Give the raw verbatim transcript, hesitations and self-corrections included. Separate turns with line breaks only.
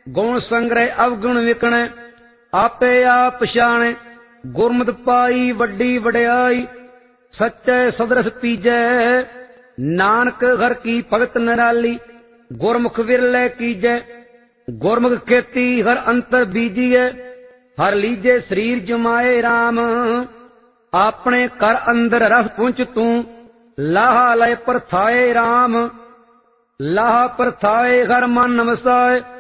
ਗੁਣ ਸੰਗ੍ਰਹਿ ਅਵਗੁਣ ਵਿਕਣੈ, ਆਪੇ ਆਪ ਪਛਾਣੈ। ਗੁਰਮਤਿ ਪਾਈ ਵੱਡੀ ਵਡਿਆਈ, ਸੱਚੇ ਸਦਰਸ ਪੀਜੈ। ਨਾਨਕ ਹਰਿ ਕੀ ਭਗਤ ਨਿਰਾਲੀ, ਗੁਰਮੁਖ ਵਿਰਲੇ ਕੀਜੈ। ਗੁਰਮੁਖ ਖੇਤੀ ਹਰਿ ਅੰਤਰ ਬੀਜੀਐ, ਹਰਿ ਲੀਜੇ ਸਰੀਰ ਜਮਾਏ ਰਾਮ। ਆਪਣੇ ਘਰ ਅੰਦਰ ਰਸ ਪੁੰਚ ਤੂੰ, ਲਾਹਾ ਲਇ ਪਰਥਾਏ ਰਾਮ। ਲਾਹਾ ਪਰਥਾਏ ਹਰਿ ਮਨ ਵਸਾਏ,